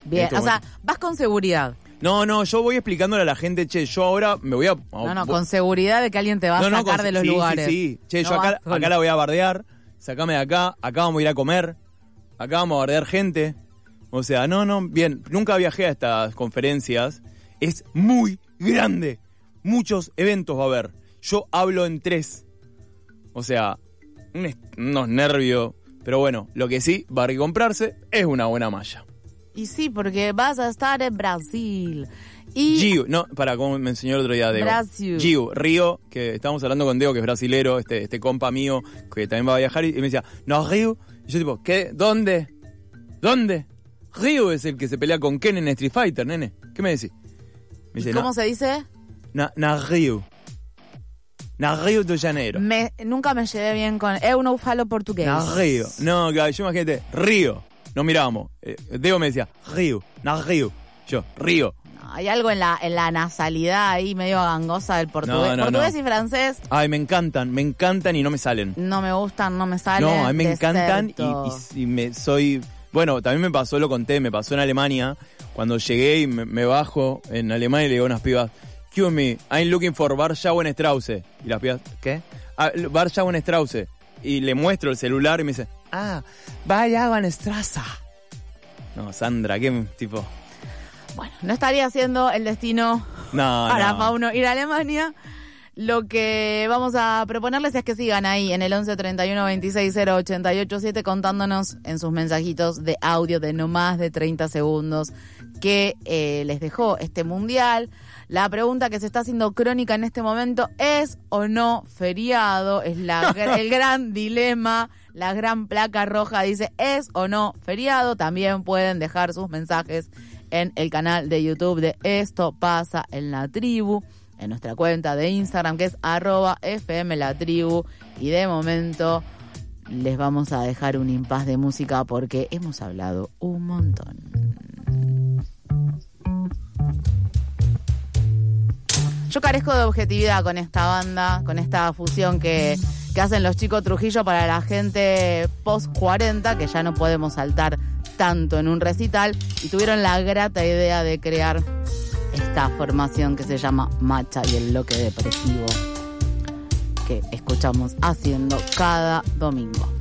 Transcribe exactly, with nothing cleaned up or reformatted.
Bien, este o sea, momento. vas con seguridad. No, no, yo voy explicándole a la gente, che, yo ahora me voy a... No, no, voy- con seguridad de que alguien te va a No, no, sacar con- de los sí, lugares. Sí, sí, che, No yo acá, vas solo. acá la voy a bardear, sacame de acá, acá vamos a ir a comer, acá vamos a bardear gente. O sea, no, no, bien, nunca viajé a estas conferencias, es muy grande, muchos eventos va a haber. Yo hablo en tres, o sea, un est- unos nervios, pero bueno, lo que sí va a haber que comprarse es una buena malla. Y sí, porque vas a estar en Brasil. Y Gio, no, para, como me enseñó el otro día Diego. Brasil. Gio, Río, que estábamos hablando con Diego, que es brasilero, este, este compa mío, que también va a viajar, y, y me decía, no, Río. Y yo tipo, ¿qué? ¿Dónde? ¿Dónde? Río es el que se pelea con Ken en Street Fighter, nene. ¿Qué me decís? Me ¿Y dice, cómo no, se dice? na, na Río. Na Río de Janeiro. Me, nunca me llevé bien con... Eu no falo portugués. Na Río. No, claro, yo imagínate, Río. No mirábamos. Eh, Diego me decía, Río, na Río. Yo, Río. Hay algo en la, en la nasalidad ahí medio gangosa del portugués. No, no, portugués no. y francés Ay, me encantan, me encantan y no me salen. no me gustan, no me salen. No, a mí me encantan y, deserto. y- y me soy... Bueno, también me pasó, lo conté, me pasó en Alemania, cuando llegué y me, me bajo en Alemania y le digo a unas pibas, excuse me, I'm looking for Bar Schauenstrausse. Y las pibas, ¿qué? Ah, Bar Schauenstrausse. Y le muestro el celular y me dice, ah, Bar Schauenstrasse. No, Sandra, qué tipo... Bueno, no estaría siendo el destino No, para no. Fauno ir a Alemania. Lo que vamos a proponerles es que sigan ahí en el once treinta y uno veintiséis cero ochenta y ocho siete contándonos en sus mensajitos de audio de no más de treinta segundos que eh, les dejó este mundial. La pregunta que se está haciendo crónica en este momento, ¿es o no feriado? Es la, el gran dilema, la gran placa roja dice, ¿es o no feriado? También pueden dejar sus mensajes en el canal de YouTube de Esto Pasa en la Tribu, en nuestra cuenta de Instagram que es arroba fm la tribu, y de momento les vamos a dejar un impas de música porque hemos hablado un montón. Yo carezco de objetividad con esta banda, con esta fusión que, que hacen los chicos Trujillo para la gente post cuarenta, que ya no podemos saltar tanto en un recital, y tuvieron la grata idea de crear esta formación que se llama Macha y el Bloque Depresivo, que escuchamos haciendo cada domingo.